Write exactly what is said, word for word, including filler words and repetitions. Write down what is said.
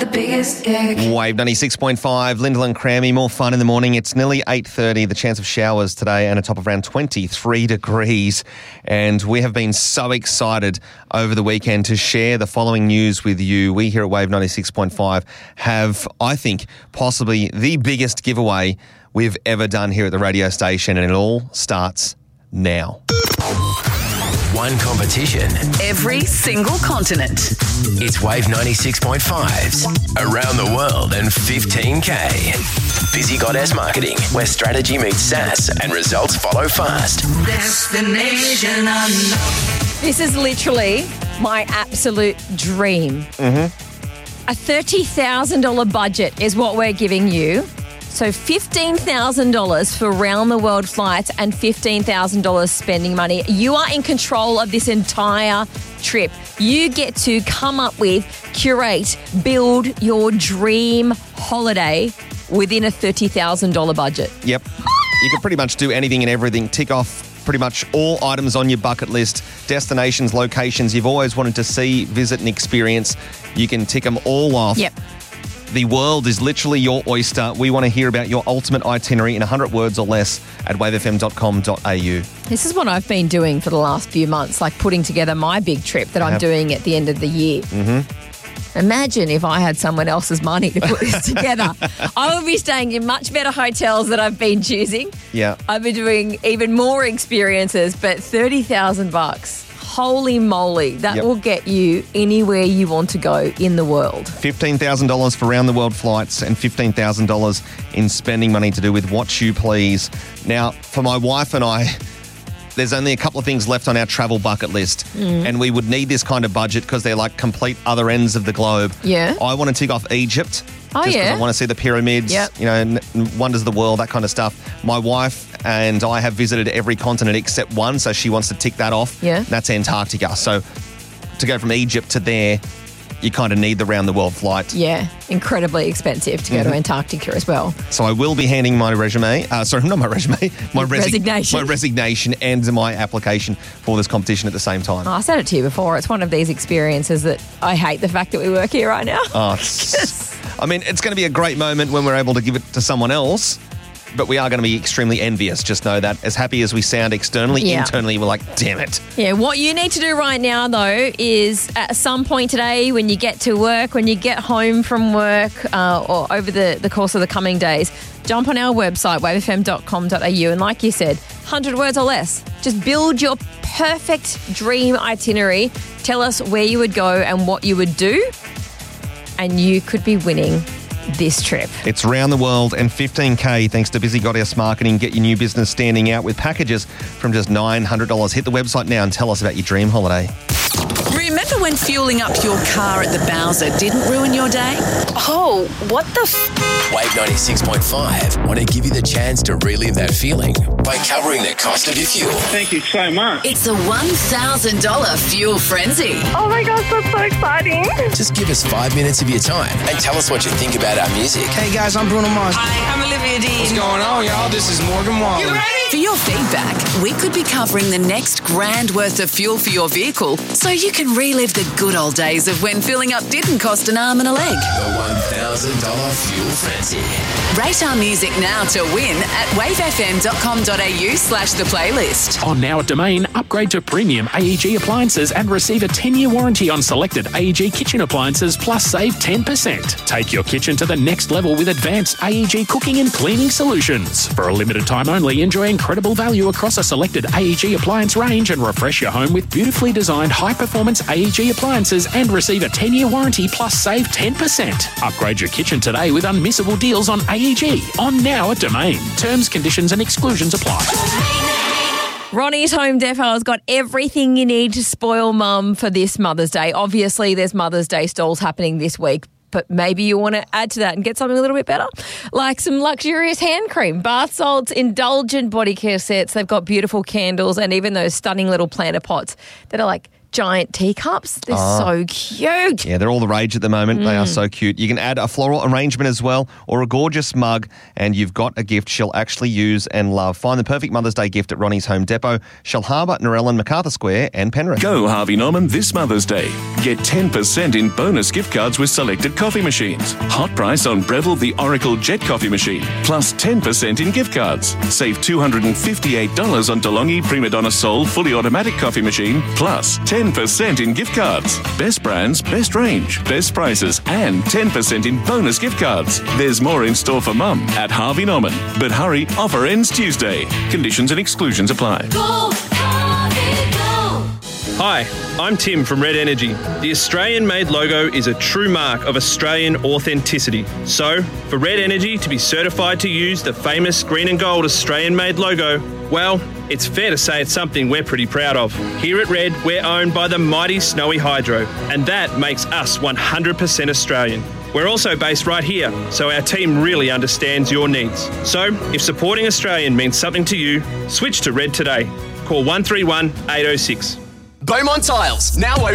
the biggest dick. Wave ninety-six point five, Lyndall and Crammy, more fun in the morning. It's nearly eight thirty, the chance of showers today and a top of around twenty-three degrees. And we have been so excited over the weekend to share the following news with you. We here at Wave ninety-six point five have, I think, possibly the biggest giveaway we've ever done here at the radio station, and it all starts now. One competition. Every single continent. It's Wave ninety-six point five's Around the World and fifteen K. Busy Goddess Marketing, where strategy meets sass and results follow fast. Destination unknown. This is literally my absolute dream. Mm-hmm. A thirty thousand dollars budget is what we're giving you. So fifteen thousand dollars for round-the-world flights and fifteen thousand dollars spending money. You are in control of this entire trip. You get to come up with, curate, build your dream holiday within a thirty thousand dollars budget. Yep. You can pretty much do anything and everything. Tick off pretty much all items on your bucket list, destinations, locations you've always wanted to see, visit and experience. You can tick them all off. Yep. The world is literally your oyster. We want to hear about your ultimate itinerary in one hundred words or less at wave f m dot com dot a u. This is what I've been doing for the last few months, like putting together my big trip that I'm Have- doing at the end of the year. Mm-hmm. Imagine if I had someone else's money to put this together. I would be staying in much better hotels that I've been choosing. Yeah. I've been doing even more experiences, but thirty thousand bucks. Holy moly, that Yep. will get you anywhere you want to go in the world. fifteen thousand dollars for round-the-world flights and fifteen thousand dollars in spending money to do with what you please. Now, for my wife and I, there's only a couple of things left on our travel bucket list, Mm. and we would need this kind of budget because they're like complete other ends of the globe. Yeah. I want to tick off Egypt. Oh, just 'cause yeah? I want to see the pyramids, Yep. you know, n- wonders of the world, that kind of stuff. My wife and I have visited every continent except one, so she wants to tick that off. Yeah. That's Antarctica. So to go from Egypt to there, you kind of need the round-the-world flight. Yeah, incredibly expensive to go Mm-hmm. to Antarctica as well. So I will be handing my resume, uh, sorry, not my resume, my resi- Resignation. my resignation and my application for this competition at the same time. I said it to you before, it's one of these experiences that I hate the fact that we work here right now. Oh, it's- I mean, it's going to be a great moment when we're able to give it to someone else, but we are going to be extremely envious. Just know that. As happy as we sound externally, Yeah. internally, we're like, damn it. Yeah, what you need to do right now, though, is at some point today when you get to work, when you get home from work, uh, or over the, the course of the coming days, jump on our website, wave f m dot com dot a u, and like you said, one hundred words or less. Just build your perfect dream itinerary. Tell us where you would go and what you would do, and you could be winning this trip. It's round the world and fifteen K thanks to Busy Goddess Marketing. Get your new business standing out with packages from just nine hundred dollars. Hit the website now and tell us about your dream holiday. Remember when fueling up your car at the Bowser didn't ruin your day? Oh, what the f- Wave ninety-six point five want to give you the chance to relive that feeling by covering the cost of your fuel. Thank you so much. It's a one thousand dollars fuel frenzy. Oh my gosh, that's so exciting. Just give us five minutes of your time and tell us what you think about our music. Hey guys, I'm Bruno Mars. Hi, I'm Olivia Dean. What's going on, y'all? This is Morgan Wallen. For your feedback, we could be covering the next grand worth of fuel for your vehicle so you can relive the good old days of when filling up didn't cost an arm and a leg. The one thousand dollars fuel frenzy. Rate our music now to win at wave f m dot com dot a u slash the playlist. On Now at Domain, upgrade to premium A E G appliances and receive a ten-year warranty on selected A E G kitchen appliances plus save ten percent. Take your kitchen to the next level with advanced A E G cooking and cleaning solutions. For a limited time only, enjoy incredible value across a selected A E G appliance range and refresh your home with beautifully designed high-performance A E G appliances and receive a ten-year warranty plus save ten percent. Upgrade your kitchen today with unmissable deals on A E G on Now at Domain. Terms, conditions and exclusions apply. Ronnie's Home Depot has got everything you need to spoil mum for this Mother's Day. Obviously, there's Mother's Day stalls happening this week, but maybe you want to add to that and get something a little bit better, like some luxurious hand cream, bath salts, indulgent body care sets. They've got beautiful candles and even those stunning little planter pots that are like giant teacups. They're Oh. so cute. Yeah, they're all the rage at the moment. They are so cute. You can add a floral arrangement as well or a gorgeous mug and you've got a gift she'll actually use and love. Find the perfect Mother's Day gift at Ronnie's Home Depot, Shellharbour, Narellan, MacArthur Square and Penrith. Go Harvey Norman this Mother's Day. Get ten percent in bonus gift cards with selected coffee machines. Hot price on Breville the Oracle Jet Coffee Machine. Plus ten percent in gift cards. Save two hundred fifty-eight dollars on DeLonghi Prima Donna Sol fully automatic coffee machine. Plus ten percent in gift cards. Best brands, best range, best prices and ten percent in bonus gift cards. There's more in store for Mum at Harvey Norman. But hurry, offer ends Tuesday. Conditions and exclusions apply. Hi, I'm Tim from Red Energy. The Australian-made logo is a true mark of Australian authenticity. So, for Red Energy to be certified to use the famous green and gold Australian-made logo, well, it's fair to say it's something we're pretty proud of. Here at Red, we're owned by the mighty Snowy Hydro, and that makes us one hundred percent Australian. We're also based right here, so our team really understands your needs. So, if supporting Australian means something to you, switch to Red today. Call one three one, eight oh six. Beaumont Tiles, now open.